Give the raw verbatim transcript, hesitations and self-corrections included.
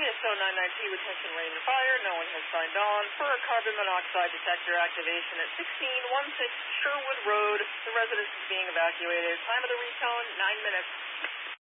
S O nine nine T with Tesson Rain and Fire. No one has signed on for a carbon monoxide detector activation at sixteen sixteen Sherwood Road. The residence is being evacuated. Time of the retone, nine minutes.